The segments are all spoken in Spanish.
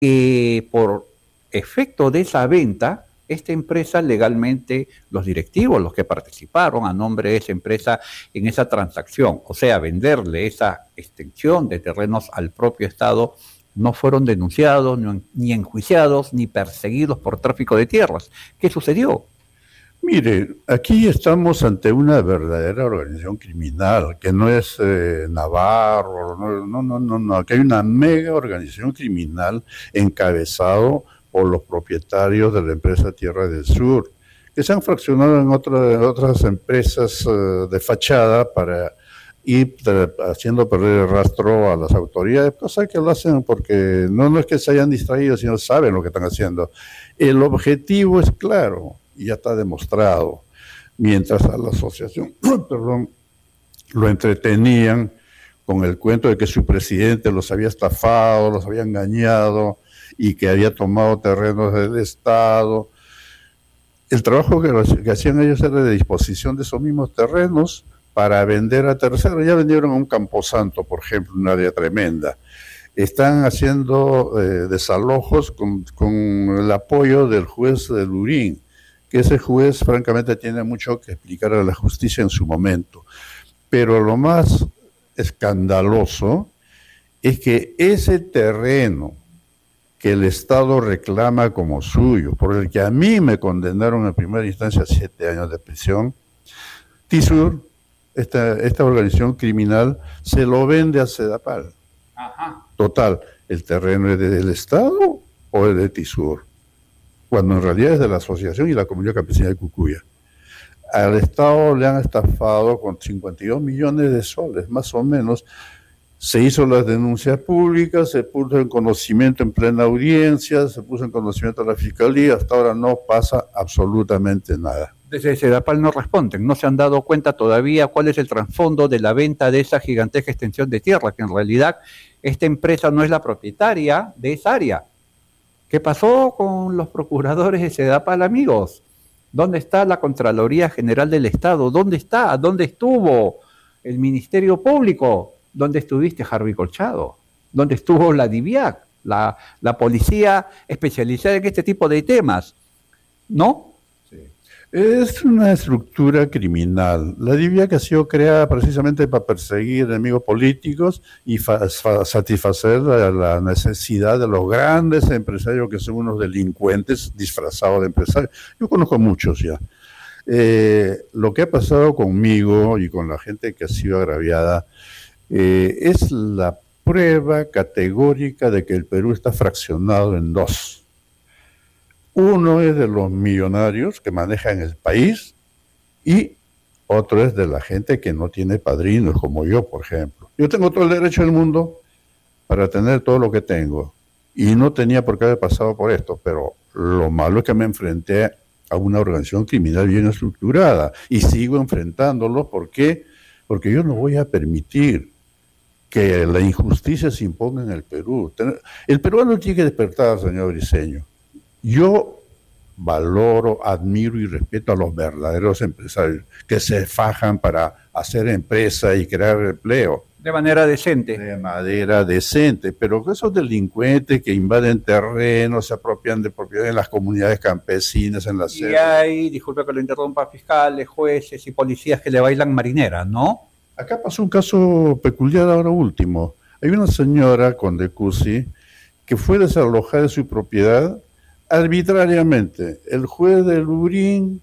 por efecto de esa venta, esta empresa legalmente, los directivos, los que participaron a nombre de esa empresa en esa transacción, o sea, venderle esa extensión de terrenos al propio Estado, no fueron denunciados, ni enjuiciados, ni perseguidos por tráfico de tierras. ¿Qué sucedió? Mire, aquí estamos ante una verdadera organización criminal, que no es Navarro, no, aquí hay una mega organización criminal encabezado por los propietarios de la empresa Tierra del Sur, que se han fraccionado en otras empresas de fachada para ir haciendo perder el rastro a las autoridades, cosa que lo hacen porque no es que se hayan distraído, sino saben lo que están haciendo. El objetivo es claro y ya está demostrado. Mientras a la asociación, perdón, lo entretenían con el cuento de que su presidente los había estafado, los había engañado y que había tomado terrenos del Estado. El trabajo que hacían ellos era de disposición de esos mismos terrenos para vender a terceros. Ya vendieron a un camposanto, por ejemplo, un área tremenda. Están haciendo desalojos con el apoyo del juez de Lurín, que ese juez francamente tiene mucho que explicar a la justicia en su momento. Pero lo más escandaloso es que ese terreno que el Estado reclama como suyo, por el que a mí me condenaron en primera instancia a 7 años de prisión, TISUR, esta organización criminal, se lo vende a Sedapal. Ajá. Total, ¿el terreno es del Estado o es de TISUR? Cuando en realidad es de la asociación y la comunidad campesina de Cucuya. Al Estado le han estafado con 52 millones de soles, más o menos. Se hizo las denuncias públicas, se puso en conocimiento en plena audiencia, se puso en conocimiento a la Fiscalía, hasta ahora no pasa absolutamente nada. Desde Sedapal no responden, no se han dado cuenta todavía cuál es el trasfondo de la venta de esa gigantesca extensión de tierra, que en realidad esta empresa no es la propietaria de esa área. ¿Qué pasó con los procuradores de Sedapal, amigos? ¿Dónde está la Contraloría General del Estado? ¿Dónde está? ¿Dónde estuvo el Ministerio Público? ¿Dónde estuviste, Harvey Colchado? ¿Dónde estuvo la DIVIAC, la policía especializada en este tipo de temas? ¿No? Sí. Es una estructura criminal. La DIVIAC ha sido creada precisamente para perseguir enemigos políticos y satisfacer la necesidad de los grandes empresarios que son unos delincuentes disfrazados de empresarios. Yo conozco muchos ya. Lo que ha pasado conmigo y con la gente que ha sido agraviada es la prueba categórica de que el Perú está fraccionado en dos. Uno es de los millonarios que manejan el país y otro es de la gente que no tiene padrinos, como yo, por ejemplo. Yo tengo todo el derecho del mundo para tener todo lo que tengo y no tenía por qué haber pasado por esto, pero lo malo es que me enfrenté a una organización criminal bien estructurada y sigo enfrentándolo. ¿Por qué? Porque yo no voy a permitir que la injusticia se imponga en el Perú. El peruano tiene que despertar, señor Briceño. Yo valoro, admiro y respeto a los verdaderos empresarios que se fajan para hacer empresa y crear empleo. De manera decente. De manera decente, pero esos delincuentes que invaden terrenos, se apropian de propiedad en las comunidades campesinas, en las selvas. Y hay, disculpe que lo interrumpa, fiscales, jueces y policías que le bailan marinera, ¿no? Acá pasó un caso peculiar ahora último. Hay una señora con Decusi que fue desalojada de su propiedad arbitrariamente. El juez de Lurín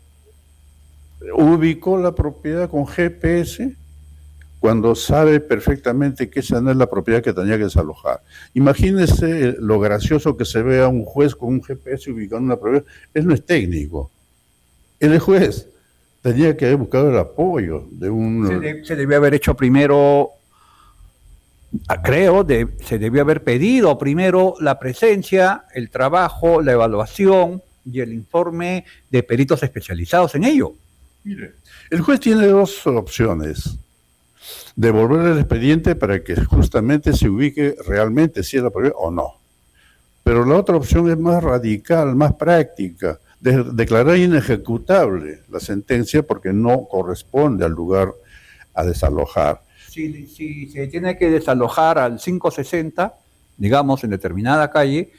ubicó la propiedad con GPS cuando sabe perfectamente que esa no es la propiedad que tenía que desalojar. Imagínese lo gracioso que se ve a un juez con un GPS ubicando una propiedad. Él no es técnico. Él es juez. Tenía que haber buscado el apoyo de un... Se debió haber hecho primero... Creo, se debió haber pedido primero la presencia, el trabajo, la evaluación y el informe de peritos especializados en ello. Mire, el juez tiene dos opciones. Devolver el expediente para que justamente se ubique realmente si es la propiedad o no. Pero la otra opción es más radical, más práctica. Declarar inejecutable la sentencia porque no corresponde al lugar a desalojar. Si se tiene que desalojar al 560, digamos, en determinada calle,